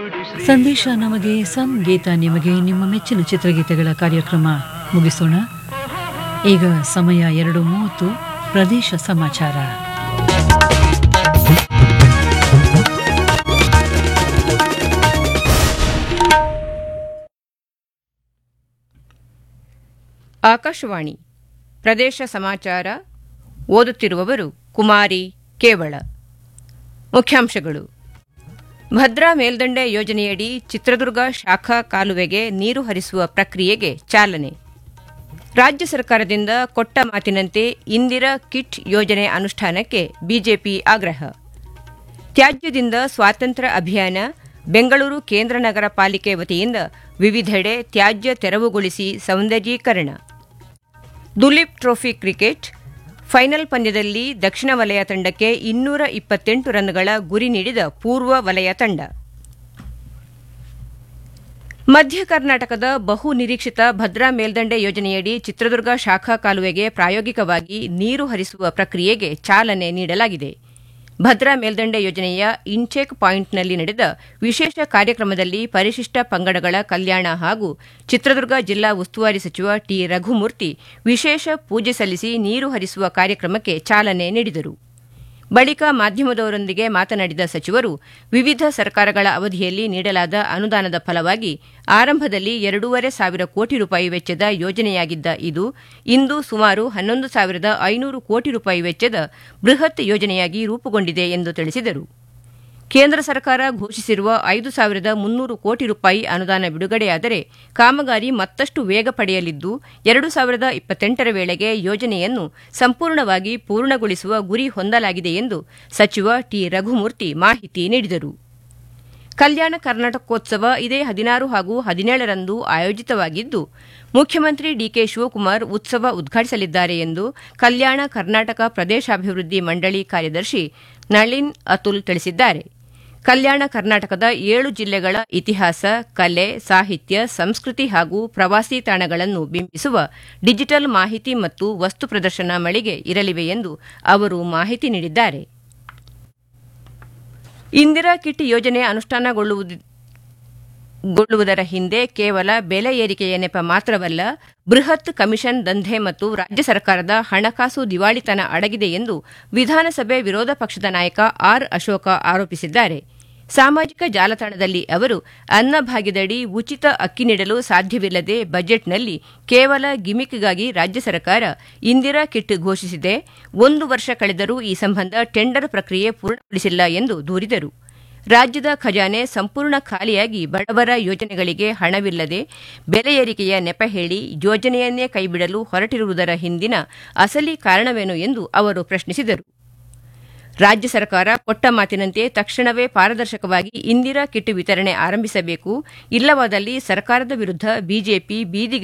ಸಂದೇಶ ನಮಗೆ, ಸಂಗೀತ ನಿಮಗೆ, ನಿಮ್ಮ ಮೆಚ್ಚಿನ ಚಿತ್ರಗೀತೆಗಳ ಕಾರ್ಯಕ್ರಮ ಮುಗಿಸೋಣ. ಈಗ ಸಮಯ 2:30, ಪ್ರದೇಶ ಸಮಾಚಾರ. ಆಕಾಶವಾಣಿ ಪ್ರದೇಶ ಸಮಾಚಾರ. ಓದುತ್ತಿರುವವರು ಕುಮಾರಿ ಕೇವಳ. ಮುಖ್ಯಾಂಶಗಳು: ಭದ್ರಾ ಮೇಲ್ದಂಡೆ ಯೋಜನೆಯಡಿ ಚಿತ್ರದುರ್ಗ ಶಾಖಾ ಕಾಲುವೆಗೆ ನೀರು ಹರಿಸುವ ಪ್ರಕ್ರಿಯೆಗೆ ಚಾಲನೆ. ರಾಜ್ಯ ಸರ್ಕಾರದಿಂದ ಕೊಟ್ಟ ಮಾತಿನಂತೆ ಇಂದಿರಾ ಕಿಟ್ ಯೋಜನೆ ಅನುಷ್ಠಾನಕ್ಕೆ ಬಿಜೆಪಿ ಆಗ್ರಹ. ತ್ಯಾಜ್ಯದಿಂದ ಸ್ವಾತಂತ್ರ್ಯ ಅಭಿಯಾನ, ಬೆಂಗಳೂರು ಕೇಂದ್ರ ನಗರ ಪಾಲಿಕೆ ವತಿಯಿಂದ ವಿವಿಧೆಡೆ ತ್ಯಾಜ್ಯ ತೆರವುಗೊಳಿಸಿ ಸೌಂದರ್ಯೀಕರಣ. ದುಲೀಪ್ ಟ್ರೋಫಿ ಕ್ರಿಕೆಟ್ ಫೈನಲ್ ಪಂದ್ಯದಲ್ಲಿ ದಕ್ಷಿಣ ವಲಯ ತಂಡಕ್ಕೆ 228 ರನ್ಗಳ ಗುರಿ ನೀಡಿದ ಪೂರ್ವ ವಲಯ ತಂಡ. ಮಧ್ಯ ಕರ್ನಾಟಕದ ಬಹು ನಿರೀಕ್ಷಿತ ಭದ್ರಾ ಮೇಲ್ದಂಡೆ ಯೋಜನೆಯಡಿ ಚಿತ್ರದುರ್ಗ ಶಾಖಾ ಕಾಲುವೆಗೆ ಪ್ರಾಯೋಗಿಕವಾಗಿ ನೀರು ಹರಿಸುವ ಪ್ರಕ್ರಿಯೆಗೆ ಚಾಲನೆ ನೀಡಲಾಗಿದೆ. ಭದ್ರಾ ಮೇಲ್ದಂಡೆ ಯೋಜನೆಯ ಇನ್ಚೆಕ್ ಪಾಯಿಂಟ್ನಲ್ಲಿ ನಡೆದ ವಿಶೇಷ ಕಾರ್ಯಕ್ರಮದಲ್ಲಿ ಪರಿಶಿಷ್ಟ ಪಂಗಡಗಳ ಕಲ್ಯಾಣ ಹಾಗೂ ಚಿತ್ರದುರ್ಗ ಜಿಲ್ಲಾ ಉಸ್ತುವಾರಿ ಸಚಿವ ಟಿ. ರಘುಮೂರ್ತಿ ವಿಶೇಷ ಪೂಜೆ ಸಲ್ಲಿಸಿ ನೀರು ಹರಿಸುವ ಕಾರ್ಯಕ್ರಮಕ್ಕೆ ಚಾಲನೆ ನೀಡಿದರು. ಬಳಿಕ ಮಾಧ್ಯಮದವರೊಂದಿಗೆ ಮಾತನಾಡಿದ ಸಚಿವರು, ವಿವಿಧ ಸರ್ಕಾರಗಳ ಅವಧಿಯಲ್ಲಿ ನೀಡಲಾದ ಅನುದಾನದ ಫಲವಾಗಿ ಆರಂಭದಲ್ಲಿ 2,500 ಕೋಟಿ ರೂಪಾಯಿ ವೆಚ್ಚದ ಯೋಜನೆಯಾಗಿದ್ದ ಇದು ಇಂದು ಸುಮಾರು 11,500 ಕೋಟಿ ರೂಪಾಯಿ ವೆಚ್ಚದ ಬೃಹತ್ ಯೋಜನೆಯಾಗಿ ರೂಪುಗೊಂಡಿದೆ ಎಂದು ತಿಳಿಸಿದರು. ಕೇಂದ್ರ ಸರ್ಕಾರ ಘೋಷಿಸಿರುವ 5,300 ಕೋಟಿ ರೂಪಾಯಿ ಅನುದಾನ ಬಿಡುಗಡೆಯಾದರೆ ಕಾಮಗಾರಿ ಮತ್ತಷ್ಟು ವೇಗ ಪಡೆಯಲಿದ್ದು 2028ರ ವೇಳೆಗೆ ಯೋಜನೆಯನ್ನು ಸಂಪೂರ್ಣವಾಗಿ ಪೂರ್ಣಗೊಳಿಸುವ ಗುರಿ ಹೊಂದಲಾಗಿದೆ ಎಂದು ಸಚಿವ ಟಿ. ರಘುಮೂರ್ತಿ ಮಾಹಿತಿ ನೀಡಿದರು. ಕಲ್ಯಾಣ ಕರ್ನಾಟಕೋತ್ಸವ ಇದೇ 16 ಹಾಗೂ 17ರಂದು ಆಯೋಜಿತವಾಗಿದ್ದು, ಮುಖ್ಯಮಂತ್ರಿ ಡಿಕೆ ಶಿವಕುಮಾರ್ ಉತ್ಸವ ಉದ್ಘಾಟಿಸಲಿದ್ದಾರೆ ಎಂದು ಕಲ್ಯಾಣ ಕರ್ನಾಟಕ ಪ್ರದೇಶಾಭಿವೃದ್ಧಿ ಮಂಡಳಿ ಕಾರ್ಯದರ್ಶಿ ನಳಿನ್ ಅತುಲ್ ತಿಳಿಸಿದ್ದಾರೆ. ಕಲ್ಯಾಣ ಕರ್ನಾಟಕದ 7 ಜಿಲ್ಲೆಗಳ ಇತಿಹಾಸ, ಕಲೆ, ಸಾಹಿತ್ಯ, ಸಂಸ್ಕೃತಿ ಹಾಗೂ ಪ್ರವಾಸಿ ತಾಣಗಳನ್ನು ಬಿಂಬಿಸುವ ಡಿಜಿಟಲ್ ಮಾಹಿತಿ ಮತ್ತು ವಸ್ತು ಪ್ರದರ್ಶನ ಮಳಿಗೆ ಇರಲಿವೆ ಎಂದು ಅವರು ಮಾಹಿತಿ ನೀಡಿದ್ದಾರೆ. ಇಂದಿರಾ ಕಿಟ್ ಯೋಜನೆ ಅನುಷ್ಠಾನಗೊಳ್ಳುವುದರ ಹಿಂದೆ ಕೇವಲ ಬೆಲೆ ಏರಿಕೆಯ ನೆಪ ಮಾತ್ರವಲ್ಲ, ಬೃಹತ್ ಕಮಿಷನ್ ದಂಧೆ ಮತ್ತು ರಾಜ್ಯ ಸರ್ಕಾರದ ಹಣಕಾಸು ದಿವಾಳಿತನ ಅಡಗಿದೆ ಎಂದು ವಿಧಾನಸಭೆ ವಿರೋಧ ಪಕ್ಷದ ನಾಯಕ ಆರ್. ಅಶೋಕ ಆರೋಪಿಸಿದ್ದಾರೆ. ಸಾಮಾಜಿಕ ಜಾಲತಾಣದಲ್ಲಿ ಅವರು, ಅನ್ನಭಾಗ್ಯದಡಿ ಉಚಿತ ಅಕ್ಕಿ ನೀಡಲು ಸಾಧ್ಯವಿಲ್ಲದೆ ಬಜೆಟ್ನಲ್ಲಿ ಕೇವಲ ಗಿಮಿಕ್ಗಾಗಿ ರಾಜ್ಯ ಸರ್ಕಾರ ಇಂದಿರಾ ಕಿಟ್ ಘೋಷಿಸಿದೆ. 1 ವರ್ಷ ಕಳೆದರೂ ಈ ಸಂಬಂಧ ಟೆಂಡರ್ ಪ್ರಕ್ರಿಯೆ ಪೂರ್ಣಗೊಳಿಸಿಲ್ಲ ಎಂದು ದೂರಿದರು. ರಾಜ್ಯದ ಖಜಾನೆ ಸಂಪೂರ್ಣ ಖಾಲಿಯಾಗಿ ಬಡವರ ಯೋಜನೆಗಳಿಗೆ ಹಣವಿಲ್ಲದೆ ಬೆಲೆ ಏರಿಕೆಯ ನೆಪ ಹೇಳಿ ಯೋಜನೆಯನ್ನೇ ಕೈಬಿಡಲು ಹೊರಟಿರುವುದರ ಹಿಂದಿನ ಅಸಲಿ ಕಾರಣವೇನು ಎಂದು ಅವರು ಪ್ರಶ್ನಿಸಿದರು. ರಾಜ್ಯ ಸರ್ಕಾರ ಕೊಟ್ಟ ಮಾತಿನಂತೆ ತಕ್ಷಣವೇ ಪಾರದರ್ಶಕವಾಗಿ ಇಂದಿರಾ ಕಿಟ್ ವಿತರಣೆ ಆರಂಭಿಸಬೇಕು. ಇಲ್ಲವಾದಲ್ಲಿ ಸರ್ಕಾರದ ವಿರುದ್ಧ ಬಿಜೆಪಿ ಬೀದಿಗೆ